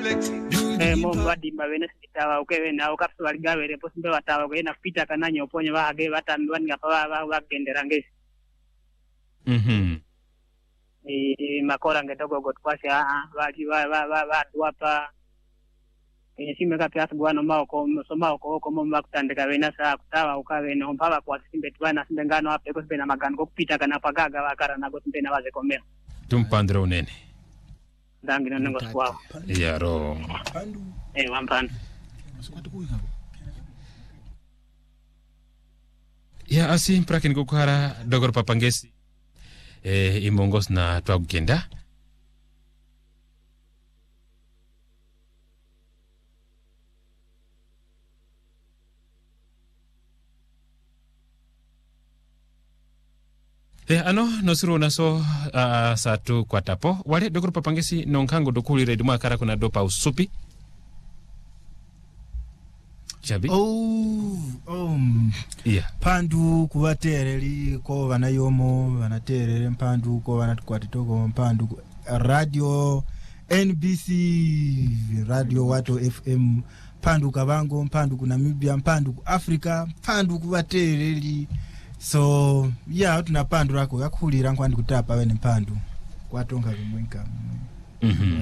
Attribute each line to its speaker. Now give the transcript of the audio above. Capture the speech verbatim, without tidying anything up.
Speaker 1: eh momba di mawene sitawa ukewe na ukapso waligawe repo simbe watawa kwa ina pita kananya uponye wage watambiwa ngapa wa wagendera ngezi
Speaker 2: mhm
Speaker 1: eh makora ngedogo gotkwasha wali wa wa wa wapa Enyesime kapi asubwano mauko msoma uko ko momba kutandika wena saa kutawa ukawe no mpaba kwa simbe twana simbe ngano hapo ko simbe na magano ko kupita kana pagaga wakara na go simbe na waze komea
Speaker 2: tumpandro unene
Speaker 1: ndangi na ngo swao
Speaker 2: yaro
Speaker 3: Pandu
Speaker 1: eh wampanda
Speaker 3: masukatu kuika
Speaker 2: ya asi prakin kukhara dogor papangesi eh imongos na twagenda Eh ano nosuru naso uh, satu kwa tapo wale dogoro papangesi nonkango dokuli redi mwakara kuna dopa usupi Chabi
Speaker 3: oh um
Speaker 2: yeah
Speaker 3: pandu kubatereri ko banayomo banaterere mpandu ko banatkwatitoko mpandu radio N B C radio Wato F M pandu kabango mpandu ku Namibia mpandu ku Africa mpandu kubatereri so yeah tunapandura ko yakhulira nkwandi kutapa bene mpandu kwatonga kumwinka
Speaker 2: mhm